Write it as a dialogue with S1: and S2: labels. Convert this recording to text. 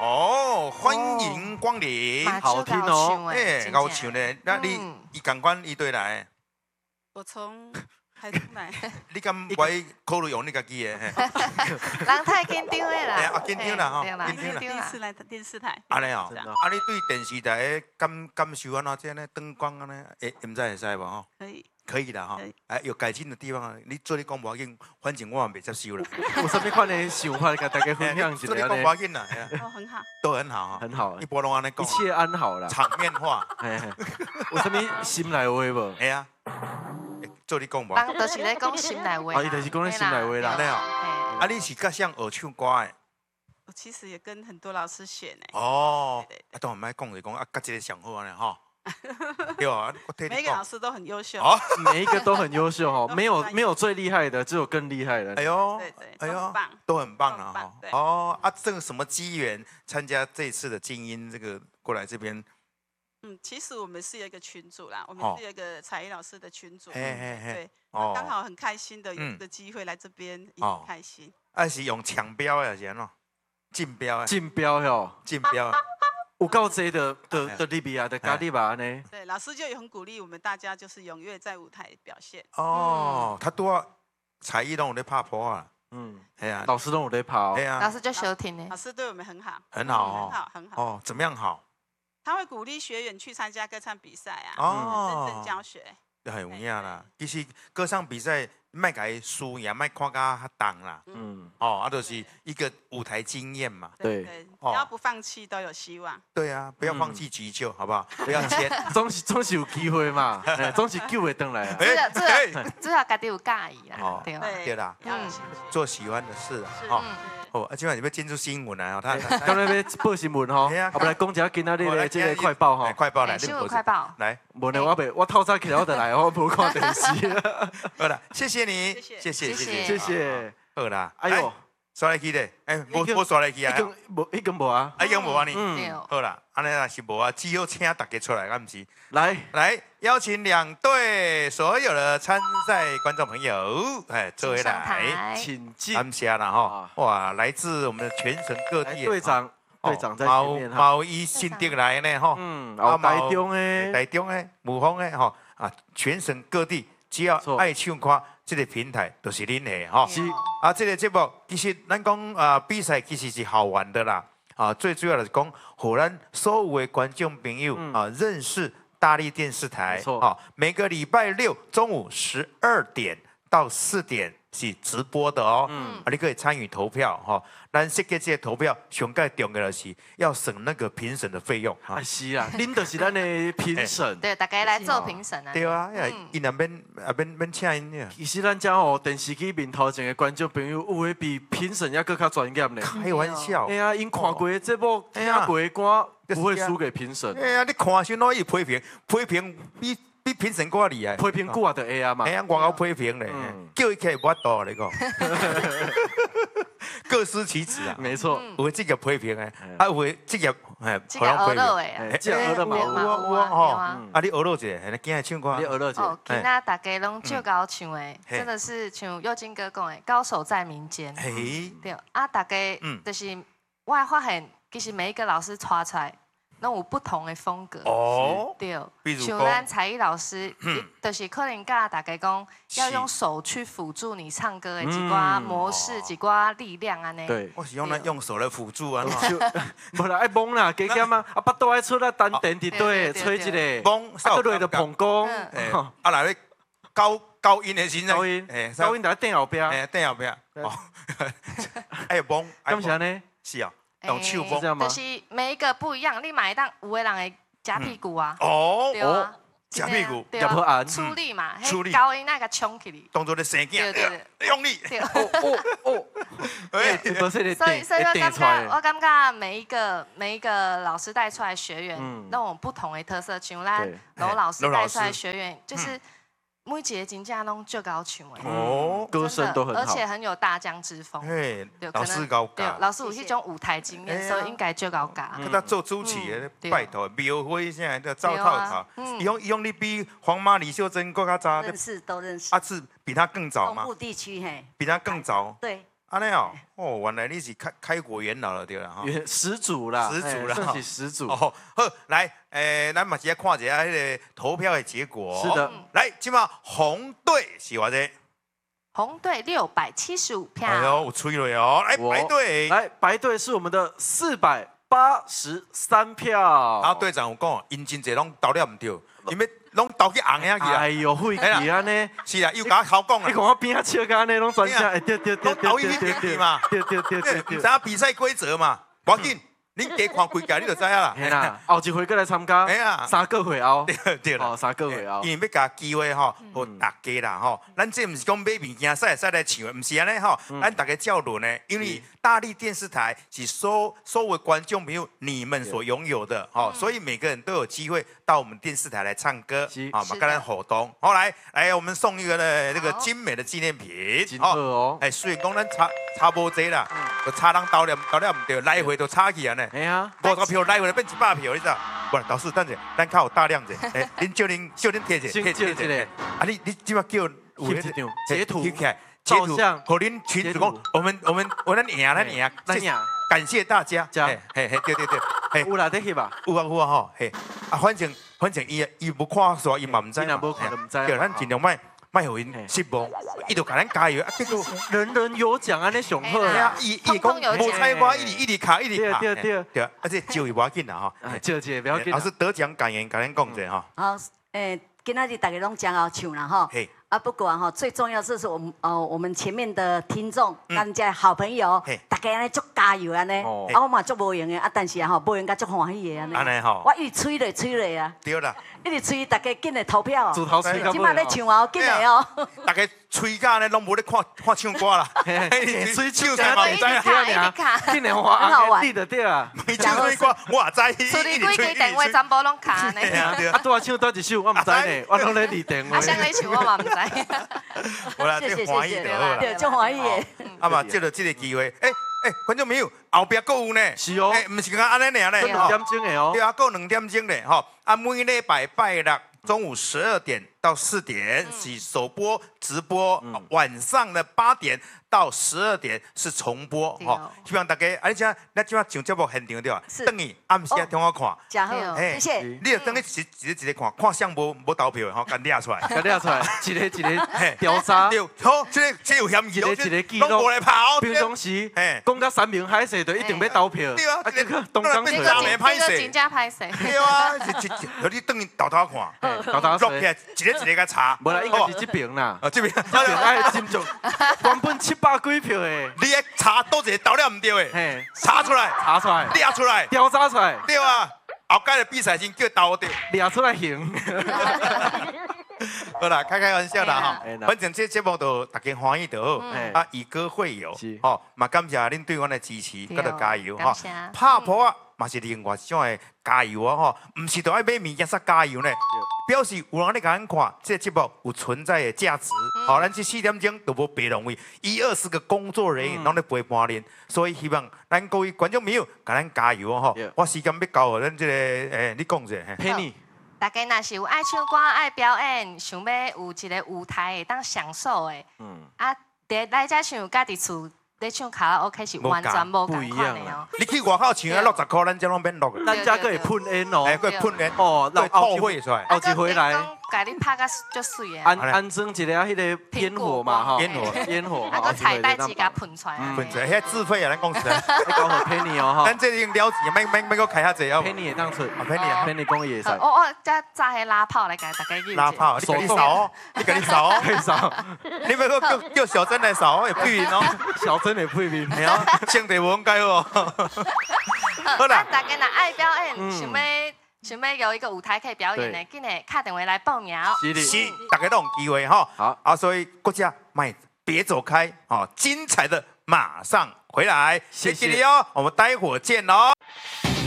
S1: 哦，欢迎光临，
S2: 好听哦。
S1: 哎，高唱呢，那你一港关一堆来。
S3: 我从台中来。
S1: 你敢不会考虑用你家己的？
S2: 人太紧张的啦，
S1: 啊，紧张啦吼，
S3: 第一次来电视台。
S1: 安尼哦，啊，你对电视台的感受安怎？这呢，灯光安尼，唔知会使无吼？
S3: 可以。
S1: 可以的哈，哎，有改进的地方啊，你做你讲无要紧，反正我也未接受啦。
S4: 有什么款的想法，跟大家分享一下
S1: 做你讲无要紧啦，
S3: 哦，很好，
S1: 都很好哈，
S4: 很好，
S1: 一般拢安尼讲，
S4: 一切安好啦，
S1: 场面化。
S4: 有什么心内话无？
S1: 系啊，做你讲无？
S2: 人都是咧讲心内话，
S4: 伊就是讲咧心内话啦，
S1: 安尼哦。啊，你是较像学唱歌的？
S3: 我其实也跟很多老师学呢。
S1: 哦，啊，当然莫讲就讲啊，甲这个上好安尼吼。对啊，
S3: 每一个老师都很优秀。
S1: 哦，
S4: 每一个都很优秀哈，没有最厉害的，只有更厉害的。
S1: 哎呦，
S3: 对，哎呦，
S1: 都很棒了哈。哦，啊，这个什么机缘参加这次的精英这个过来这边？
S3: 其实我们是有一个群组啦，我们是有一个才艺老师的群组，对，刚好很开心的有一个机会来这边，也很开心。
S1: 啊，是用抢标还是安怎？竞标？
S4: 竞标哟，
S1: 竞标。
S4: 有够多的利比亚的咖喱吧呢？
S3: 对，老师就很鼓励我们大家，就是踊跃在舞台表现。
S1: 哦，他多才艺都有在拍坡啊。哎呀，
S4: 老师都有在跑。
S1: 哎呀，
S2: 老师就收听呢。
S3: 老师对我们很好，
S1: 很好哦，
S3: 很好，很好。
S1: 哦，怎么样好？
S3: 他会鼓励学员去参加歌唱比赛啊，认真教学。
S1: 很有影啦，其实歌唱比赛莫甲伊输赢，莫看甲较重啦。哦，啊，就是一个舞台经验嘛。
S4: 对，
S3: 只要不放弃，都有希望。
S1: 对啊，不要放弃急救，好不好？不要签，
S4: 总是有机会嘛，总是救会回来啊。
S2: 主要家己有介意啦，
S1: 对啦，做喜欢的事啊。哦，今晚你要进入新闻啊！他
S4: 刚才要报新闻吼，我们来讲一下今仔日的这个快报哈。
S1: 快报来，
S2: 新闻快报
S1: 来。
S4: 无呢，我透早起来我就来，我无看电视。
S1: 好啦，谢谢你，谢谢。好啦，
S4: 哎呦，
S1: 刷来去的，无刷来去啊？
S4: 已经无啊，
S1: 已经无啊你。好啦，安尼若是无啊，只好请大家出来，敢毋是？来，邀请2队所有的参赛观众朋友，坐回来，
S4: 请进。
S1: 感谢啦吼，哇，来自我们的全省各地。
S4: 队长在前面哈。
S1: 毛衣新得来呢吼，
S4: 台中
S1: 的，武丰的吼，啊，全省各地只要爱唱歌，这个平台都是恁的吼。
S4: 是
S1: 啊，这个节目其实咱讲比赛其实是好玩的啦。最主要的是讲，让咱所有的观众朋友认识大力电视台。每个礼拜6中午12点到4点是直播的哦。你可以参与投票哈。咱设计这个投票，上盖重要的是要省那个评审的费用。
S4: 是啊，恁就是咱的评审。
S2: 对，大家来做评审啊。
S1: 对啊，伊若免请因。
S4: 其实咱讲哦，电视机面头前的观众朋友，有诶比评审要更较专业呢。
S1: 开玩笑。
S4: 哎呀，因看过的节目，听过的歌，不会输给评审。
S1: 哎呀，你看先攞伊批评比评审更厉害。
S4: 批评久啊，就会啊嘛。
S1: 哎呀，外口批评咧，叫伊起来无法度你讲。各司其职啊，
S4: 没错，
S1: 有职业批评的，有职业
S2: 这个学乐的，
S4: 这个学乐嘛，
S1: 啊，你学乐者，今日唱歌，
S4: 你学乐者，
S2: 今仔大家拢就高唱的，真的是像佑金哥讲的，高手在民间。对，啊，大家就是我发现，其实每一个老师带出来，拢有不同的风格。
S1: 哦，
S2: 对，像咱才艺老师，就是可能教大家讲，要用手去辅助你唱歌的几寡模式、几寡力量安尼。
S4: 对，
S1: 我是用手来辅助啊。
S4: 无啦，爱摸啦，加减啊，啊，巴肚爱出来单电伫底吹一个，
S1: 摸，
S4: 啊，落就膀胱，
S1: 啊，来咧高音的时阵，
S4: 高音在垫后壁，
S1: 垫后壁，哦，哎摸，
S4: 咁是安尼，
S1: 是啊。用手摸，
S2: 就是每一个不一样，你买当有的人会夹屁股啊，
S1: 对
S2: 啊，
S1: 夹屁股，
S4: 夹不安，
S2: 出力嘛，高音那个冲起来，
S1: 当做咧生囝，用力，
S2: 所以我感觉每一个老师带出来学员，那种不同的特色，像咱罗老师带出来学员，就是每一个真正拢就高唱的
S1: 哦，
S4: 歌声都很好，
S2: 而且很有大将之风。
S1: 对，老师高教，
S2: 老师有迄种舞台经验，所以应该就高教。
S1: 跟他做主持的，拜托，庙会现在的赵套草，伊用你比黄妈李秀珍更加早，
S5: 认识都认识。
S1: 啊，是比他更早吗？
S5: 东部地区嘿，
S1: 比他更早。
S5: 对。
S1: 安尼哦，哦，原来你是开国元老了对啦哈。
S4: 始祖啦，算是始祖。
S1: 哦，好，来，咱嘛是要看一下迄个投票的结果。
S4: 是的，
S1: 来，今嘛红队是偌济？
S2: 红队675票。
S1: 哎呦，有吹了哦！来白队，
S4: 来白队是我们的483票。
S1: 啊，队长有讲，因真侪拢投了唔对，因为拢投去红遐去啊。
S4: 哎呦，会气安尼。
S1: 是啊，又甲口讲啊。
S4: 你看我边仔笑甲安尼，拢专家，对，
S1: 投伊去对嘛？对，唔知比赛规则嘛，无要紧。恁加看规届，你就知影啦。
S4: 嘿啦，后一回过来参加。
S1: 哎呀
S4: 3个月后。
S1: 对啦。
S4: 哦，3个月后。
S1: 因为要甲机会吼，互大家啦吼。咱这毋是讲买物件使来抢的，毋是安尼吼。咱大家照论呢，因为大力电视台是所有观众朋友你们所拥有的吼，所以每个人都有机会到我们电视台来唱歌，啊，嘛跟咱互动。好，来，我们送一个呢这个精美的纪念品。
S4: 真好哦。
S1: 虽然讲咱差无济啦，就差人投了唔对，来回都差去安尼。
S4: 哎呀
S1: ，50票来回变100票，你知道？不，老师，等者，咱较有大量者，恁叫恁贴者，啊，你即马叫有
S4: 一张截图，
S1: 截图，和恁群主讲，我们咱赢，感谢大家，对，
S4: 有啦，得翕吧？
S1: 有啊吼，啊，反正伊无看煞，伊嘛唔知，
S4: 伊若无看就唔知，
S1: 对，咱尽量卖互因失望，伊就甲咱加油，啊，结果
S4: 人人有奖安尼上好
S1: 啊，伊讲无采花，一直卡，对，而且招伊无要紧啦吼，
S4: 招一个不要紧。
S1: 老师得奖感言，甲咱讲者吼。
S5: 好，今仔日大家拢真好唱啦吼。啊，不管哈，最重要就是我们前面的听众，咱家好朋友，大家安尼足加油安尼，啊我嘛足无用的，啊但是啊吼，无用甲足欢喜的安尼。
S1: 安尼吼，
S5: 我一直吹咧啊。对啦。一直吹，大家紧来投票哦。
S4: 自头吹到尾。
S5: 今晚咧唱哦，紧来哦。
S1: 大家吹甲呢，拢无咧看唱歌啦。吹唱才嘛唔知
S2: 啊。
S4: 紧来花，
S5: 很好玩。
S4: 记得对啊。
S1: 没唱过歌，我也知。
S2: 处理几支电话全部拢卡呢。
S4: 啊，拄啊唱倒一首，我唔知呢，我拢咧离电话。
S2: 啊，谁咧唱我嘛唔知。
S1: 我啦，这欢喜就好啦。
S5: 对，足欢喜的。
S1: 啊嘛，借着这个机会，观众朋友，后壁还有呢。
S4: 是哦。
S1: 唔是讲安尼尔呢。
S4: 2点钟的哦。
S1: 对啊，还有2点钟的吼。啊，每礼拜六中午12点到4点是首播直播，晚上的8点到12点是重播。哈，希望大家，而且咱今晚上节目现场对吧？等于暗时中午看。
S5: 真好，谢谢。
S1: 你就等于一个看相无投票的吼，甲抓出来。
S4: 甲抓出来，一个调查。
S1: 对，好，这有嫌疑咯。
S4: 一个记录。
S1: 来跑。
S4: 平常时，讲到山明海誓，就一定要投票。
S1: 对啊，
S4: 这个东江水。
S2: 这个真正歹势。
S1: 对啊，你等于偷看。落起来一个甲查，
S4: 无啦，应该是这边啦。
S1: 这边
S4: 爱斟酌，原本700几票的，
S1: 你爱查多一个投了唔对的，查出来，抓出来，
S4: 调查出来，
S1: 对啊。后届的比赛先叫投对，
S4: 抓出来行。
S1: 好啦，开玩笑啦哈，反正这节目都大家欢喜就好，啊，以歌会友，吼，嘛感谢恁对阮的支持，搁着加油哈，拍破啊。嘛是另外一种的加油啊吼，唔是都爱买物件才加油呢，表示有人咧甲咱看，这节目有存在的价值。好，咱这4点钟都无白浪费，20个工作人员拢咧陪伴恁，所以希望咱各位观众朋友甲咱加油吼。我时间要到，咱这个你讲者。
S4: Penny，
S2: 大家若是有爱唱歌、爱表演，想要有一个舞台会当享受的，啊，来遮唱，家己厝。咧唱卡拉 OK 是完全无同款的哦。
S1: 你去外口唱60块，咱这拢免录。
S4: 咱遮个会喷烟哦，
S1: 会喷烟
S4: 哦，
S1: 对，透会出来。
S4: 后一回来，
S2: 甲你拍甲足水的。
S4: 安装一个迄个烟火嘛，吼，烟火，
S2: 啊，个彩带纸甲喷出来。
S1: 喷出来，遐自费啊，咱讲实在。
S4: 交互 Penny 哦，哈。
S1: 咱这已经了钱，免个开遐济哦。
S4: Penny 会当出
S1: ，Penny
S4: 讲伊会使。
S2: 我再炸迄拉炮来甲大家用。
S1: 拉炮，你甲你扫哦，你甲你扫哦，
S4: 可以扫。
S1: 你要叫小珍来扫，会配面哦。
S4: 小珍会配面。
S1: 性地无解哦。
S2: 好啦，大家若爱表演，想要有一个舞台可以表演的，紧来打电话来报名。
S1: 是，大家都有机会哈。
S4: 好
S1: 啊，所以国家别走开哦，精彩的马上回来。谢谢你哦，我们待会儿见哦。